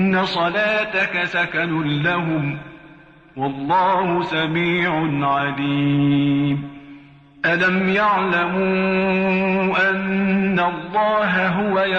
إن صلاتك سكن لهم والله سميع عليم ألم يعلموا أن الله هو